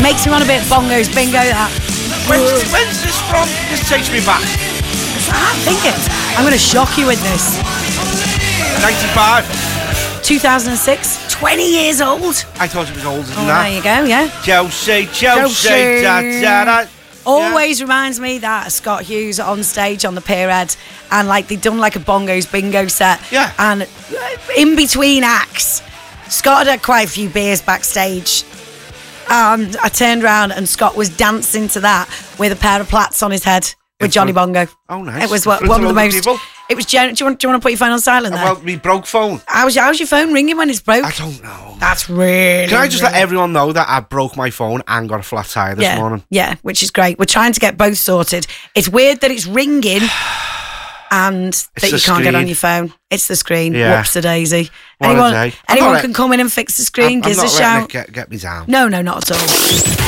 makes me want a bit of bongos bingo, that. When's this from? This takes me back. I'm thinking. I'm going to shock you with this. 95. 2006. 20 years old. I thought it was older than Oh, that. there you go, yeah. Josie, Josie. da. Always reminds me that Scott Hughes on stage on the Pierhead, and like they'd done like a bongos bingo set. Yeah. And in between acts, Scott had quite a few beers backstage. And I turned around and Scott was dancing to that with a pair of plaits on his head with Johnny Bongo. Oh, nice. It was In front one of the other most. people? It was. Do you want to put your phone on silent there? Well, me broke phone. How's your phone ringing when it's broke? I don't know. That's really. Can I just let everyone know that I broke my phone and got a flat tire this morning? Yeah, which is great. We're trying to get both sorted. It's weird that it's ringing and that you can't get on your phone. It's the screen. Yeah. Whoops-a-daisy. What a day. Anyone can come in and fix the screen. Give us a shout. I'm not get me down. No, not at all.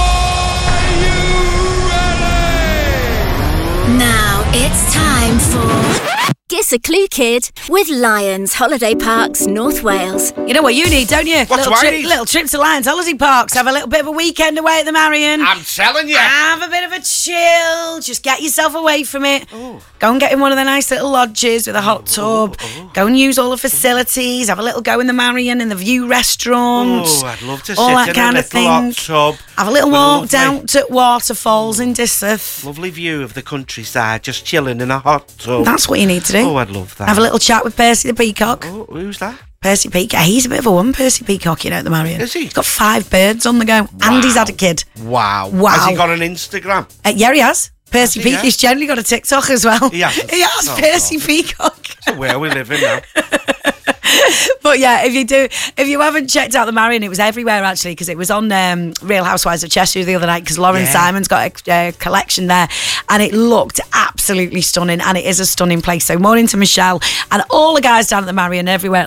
Now it's time for Guess a Clue Kid with Lions Holiday Parks, North Wales. You know what you need, don't you? What do I need? Little trip to Lions Holiday Parks. Have a little bit of a weekend away at the Marion. I'm telling you. Have a bit of a chill. Just get yourself away from it. Ooh. Go and get in one of the nice little lodges with a hot tub. Go and use all the facilities. Have a little go in the Marion in the View restaurant. Oh, I'd love to all sit that in kind a of little hot thing. tub. Have a little walk lovely, down to waterfalls in Disseth. Lovely view of the countryside, just chilling in a hot tub. That's what you need to do. Oh, I'd love that. Have a little chat with Percy the Peacock. Oh, who's that? Percy Peacock. He's a bit of a one, Percy Peacock, you know, at the Marion. Is he? He's got 5 birds on the go. And he's had a kid. Wow. Wow. Has he got an Instagram? Yeah, he has. Percy Has he, Peacock. He's generally got a TikTok as well. He has? He has, Oh, Percy God. Peacock. So where we live in now. But yeah, if you haven't checked out the Marion, it was everywhere actually, because it was on Real Housewives of Cheshire the other night, because Lauren Simon's got a collection there, and it looked absolutely stunning, and it is a stunning place. So morning to Michelle and all the guys down at the Marion, everywhere at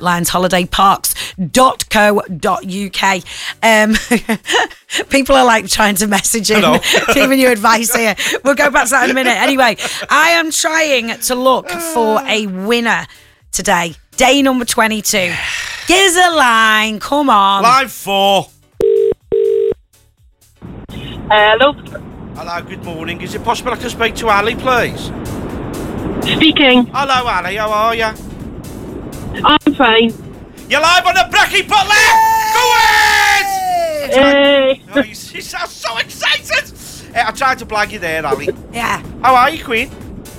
lionsholidayparks.co.uk. People are like trying to message in, giving you advice here. We'll go back to that in a minute. Anyway, I am trying to look for a winner today. Day number 22. Give us a line. Come on. Line 4. Hello. Hello, good morning. Is it possible I can speak to Ali, please? Speaking. Hello, Ali. How are you? I'm fine. You're live on the Bracky Butler! Go ahead! Hey. Oh, you sound so excited! I tried to blag you there, Ali. Yeah. How are you, Queen?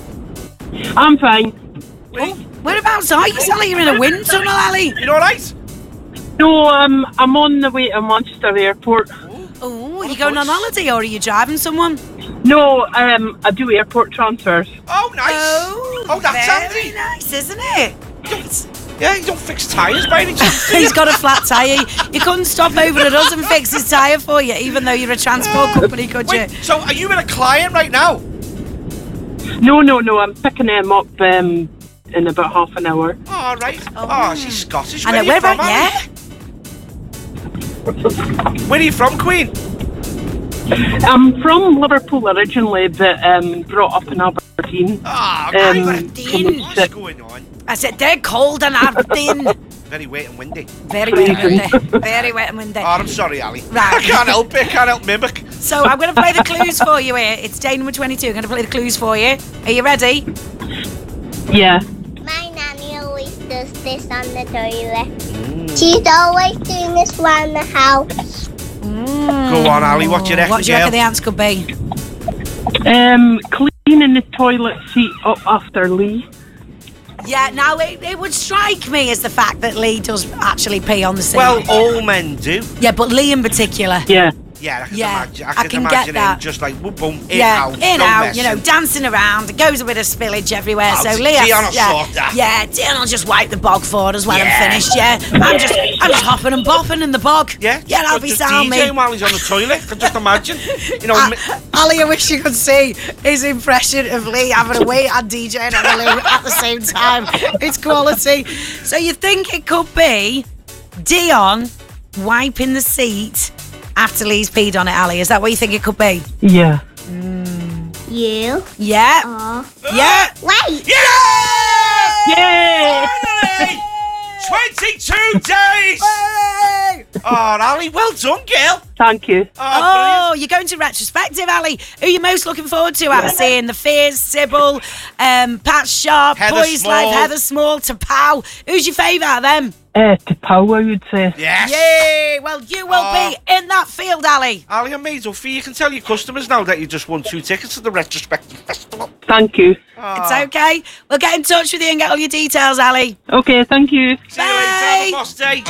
I'm fine. Whereabouts are you? Sound like you're in a wind tunnel, Ali. You all right? No, I'm on the way to Manchester Airport. Oh, are you going on holiday or are you driving someone? No, I do airport transfers. Oh, nice. Oh, that's very handy. nice, isn't it? Yeah, you don't fix tyres by any chance. He's got a flat tyre. You couldn't stop over at us and fix his tyre for you, even though you're a transport company, could you? Wait, so are you with a client right now? No, I'm picking them up in about half an hour. Oh, right. Oh, she's Scottish. I know, Where where are you from, about, Ali? Where are you from, Queen? I'm from Liverpool originally, but brought up in Aberdeen. Oh, Aberdeen. What's going on? I said, they're cold and Aberdeen. Very wet and windy. Very wet and windy. Very wet and windy. Oh, I'm sorry, Ali. Right. I can't help it. I can't help mimic. So I'm going to play the clues for you here. It's day number 22. I'm going to play the clues for you. Are you ready? Yeah. My nanny always does this on the toilet. She's always doing this around the house. Go on, Ali. What do you reckon, What do you reckon the answer could be? Cleaning the toilet seat up after Lee. Yeah, now it would strike me as the fact that Lee does actually pee on the seat. Well, all men do. Yeah, but Lee in particular. Yeah. Yeah, I can Yeah, imagine. I I can can imagine get that. him just like whoop boom, in Yeah, out, in no out, you know, messing. dancing around. It goes a bit of spillage everywhere. Oh, so Lee has, Dion will sort that. Yeah, Dion will just wipe the bog for us when Yeah. I'm finished. Yeah, I'm just hopping and bopping in the bog. Yeah, I'll be just sound me. DJing while he's on the toilet. I can just imagine. You know, Ali, I wish you could see his impression of Lee having a wait and DJing on the loo at the same time. It's quality. So you think it could be Dion wiping the seat after Lee's peed on it, Ali? Is that what you think it could be? Yeah. You Yeah. are Yeah. right. yeah! Yay! Finally! 22 days! Oh, Ali, well done, girl. Thank you. Oh, you're going to retrospective, Ali. Who are you most looking forward to out of seeing the Fears, Sybil, Pat Sharp, Heather Boys Small. Life, Heather Small, Tapau? Who's your favourite out of them? To Pow, I would say. Yes. Yay! Well, you will be in that field, Ali. Ali and Maidel Fee, you can tell your customers now that you just won 2 tickets to the Retrospective Festival. Thank you. It's okay. We'll get in touch with you and get all your details, Ali. Okay, thank you. See you later. Have a boss day.